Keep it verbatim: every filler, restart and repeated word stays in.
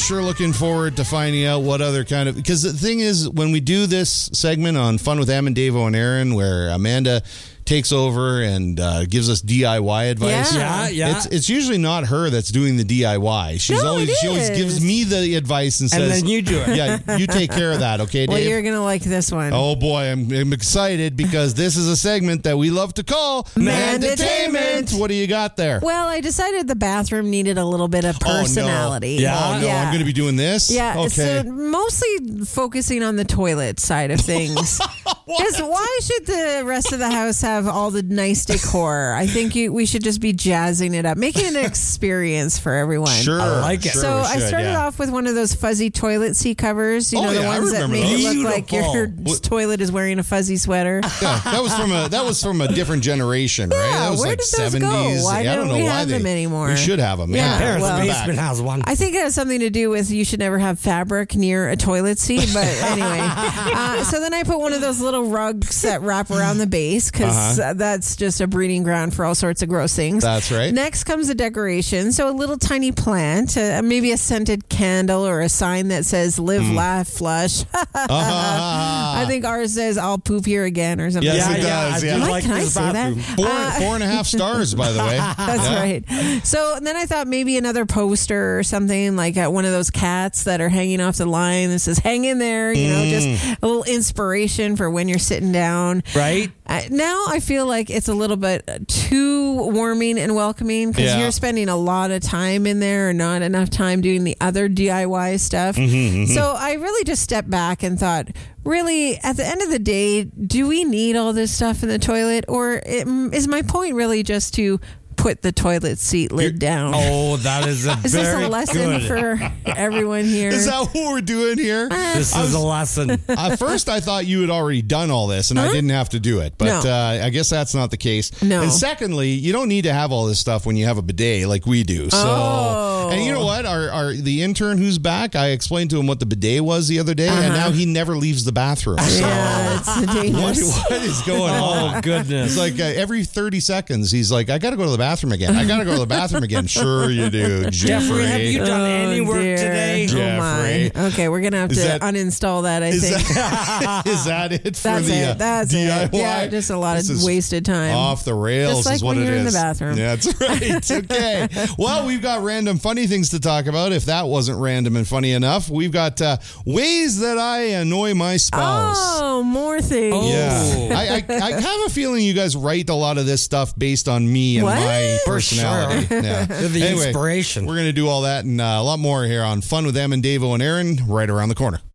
sure looking forward to finding out what other kind of... Because the thing is, when we do this segment on Fun with Em and Davo and Aaron, where Amanda takes over and uh, gives us D I Y advice. Yeah, yeah. It's, it's usually not her that's doing the D I Y. She's No, always it she always is. gives me the advice and And says, then you do it. Yeah, you take care of that, okay, Dave? Well, you're going to like this one. Oh boy, I'm, I'm excited because this is a segment that we love to call Mandatainment. What do you got there? Well, I decided the bathroom needed a little bit of personality. Oh, no. Yeah. Oh, no, I'm going to be doing this? Yeah, Okay. so mostly focusing on the toilet side of things. Because why should the rest of the house have all the nice decor? I think you, we should just be jazzing it up, making it an experience for everyone. Sure. I like it. Sure So we I should, started yeah. off with one of those fuzzy toilet seat covers. You Oh, know, the yeah, I ones that remember make those. it look like your Beautiful. toilet is wearing a fuzzy sweater. Yeah, that was from a that was from a different generation, right? Yeah, That was where like did those go? seventies. Why I don't don't know we why have they, them anymore? We should have them. Yeah, Yeah, Parents' well- basement has one. I think it has something to do with you should never have fabric near a toilet seat. But anyway, uh, so then I put one of those little rugs that wrap around the base because Uh-huh. that's just a breeding ground for all sorts of gross things. That's right. Next comes the decoration. So a little tiny plant, uh, maybe a scented candle or a sign that says live, Hmm. laugh, flush. Ah. I think ours says I'll poop here again or something. Yes, yeah, it yeah. does, I yeah. do Like, like can I this say that? bathroom. Four, Uh, four and a half stars, by the way. That's Yeah. right. So then I thought maybe another poster or something like uh, one of those cats that are hanging off the line that says hang in there, you know, just Mm. a little inspiration for when you're sitting down. Right? Uh, now I feel like it's a little bit too warming and welcoming because Yeah. you're spending a lot of time in there and not enough time doing the other D I Y stuff. Mm-hmm, So I really just stepped back and thought, really, at the end of the day, do we need all this stuff in the toilet? Or it, is my point really just to put the toilet seat lid down? Oh, that is a Is this very a lesson good. for everyone here? Is that what we're doing here? This is a lesson. At first, I thought you had already done all this and I didn't have to do it. But No. uh, I guess that's not the case. No. And secondly, you don't need to have all this stuff when you have a bidet like we do. So, Oh. And you know what? Our, our The intern who's back, I explained to him what the bidet was the other day, and now he never leaves the bathroom. So Yeah, it's what, dangerous. what is going on? Oh, goodness. It's like uh, every thirty seconds, he's like, I got to go to the bathroom again. I got to go to the bathroom again. Sure you do, Jeffrey, have you Jeffrey. done any work dear. today? Oh my. Jeffrey. Okay, we're gonna have Is to that- uninstall that. I Is think that, is that it for that's the it. uh, That's D I Y? it. Yeah, just a lot This of is wasted time. Off the rails Just like is what when it you're is. in the bathroom. Yeah, that's right. Okay. Well, we've got random funny things to talk about. If that wasn't random and funny enough, we've got uh, ways that I annoy my spouse. Oh, more things. Oh. Yeah, I, I, I have a feeling you guys write a lot of this stuff based on me and What? my For personality. sure. Yeah. You're the Anyway, inspiration. We're going to do all that and uh, a lot more here on Fun with Em and Davo and Aaron right around the corner.